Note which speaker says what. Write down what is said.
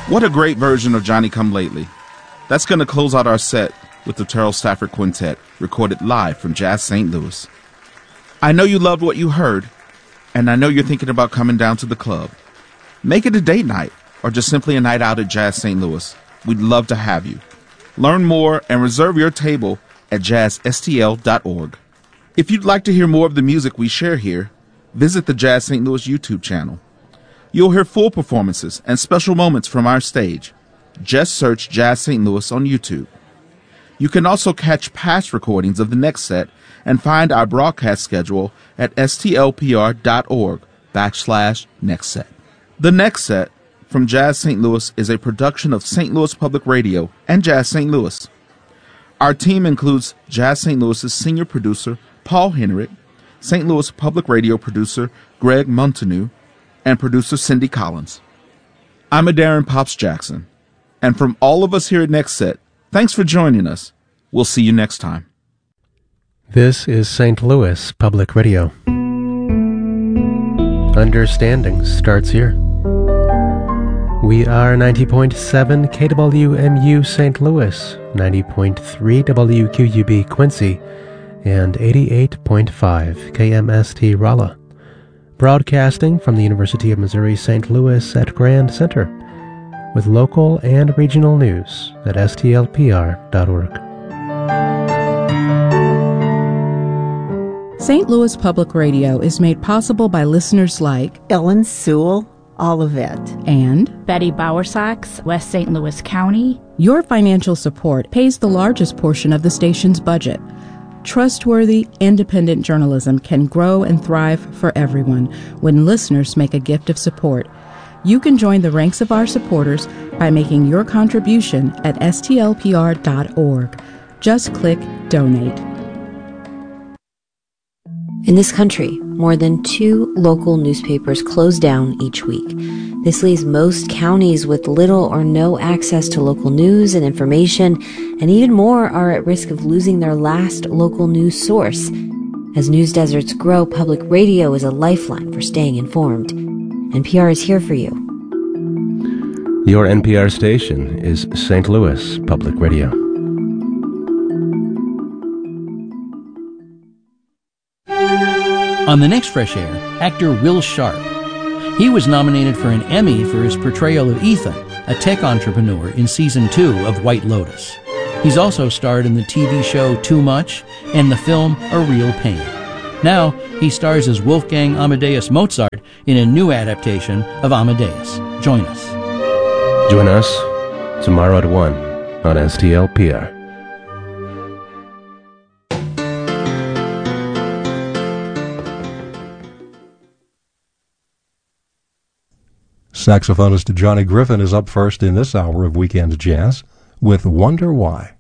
Speaker 1: What a great version of Johnny Come Lately. That's going to close out our set with the Terrell Stafford Quintet, recorded live from Jazz St. Louis. I know you loved what you heard, and I know you're thinking about coming down to the club. Make it a date night, or just simply a night out at Jazz St. Louis. We'd love to have you. Learn more and reserve your table at jazzstl.org. If you'd like to hear more of the music we share here, visit the Jazz St. Louis YouTube channel. You'll hear full performances and special moments from our stage. Just search Jazz St. Louis on YouTube. You can also catch past recordings of the next set and find our broadcast schedule at stlpr.org/next set. The Next Set from Jazz St. Louis is a production of St. Louis Public Radio and Jazz St. Louis. Our team includes Jazz St. Louis's senior producer, Paul Henrik, St. Louis Public Radio producer, Greg Montanou, and producer Cindy Collins. I'm Darren Pops Jackson, and from all of us here at Next Set, thanks for joining us. We'll see you next time.
Speaker 2: This is St. Louis Public Radio. Understanding starts here. We are 90.7 KWMU St. Louis, 90.3 WQUB Quincy, and 88.5 KMST Rolla. Broadcasting from the University of Missouri St. Louis at Grand Center, with local and regional news at stlpr.org.
Speaker 3: St. Louis Public Radio is made possible by listeners like
Speaker 4: Ellen Sewell, Olivet,
Speaker 3: and
Speaker 5: Betty Bowersox, West St. Louis County.
Speaker 3: Your financial support pays the largest portion of the station's budget. Trustworthy, independent journalism can grow and thrive for everyone when listeners make a gift of support. You can join the ranks of our supporters by making your contribution at stlpr.org. Just click Donate.
Speaker 6: In this country, more than 2 local newspapers close down each week. This leaves most counties with little or no access to local news and information, and even more are at risk of losing their last local news source. As news deserts grow, public radio is a lifeline for staying informed. NPR is here for you.
Speaker 2: Your NPR station is St. Louis Public Radio.
Speaker 7: On the next Fresh Air, actor Will Sharp. He was nominated for an Emmy for his portrayal of Ethan, a tech entrepreneur in Season 2 of White Lotus. He's also starred in the TV show Too Much and the film A Real Pain. Now, he stars as Wolfgang Amadeus Mozart in a new adaptation of Amadeus. Join us.
Speaker 2: Join us tomorrow at 1 on STLPR.
Speaker 8: Saxophonist Johnny Griffin is up first in this hour of Weekend Jazz with Wonder Why.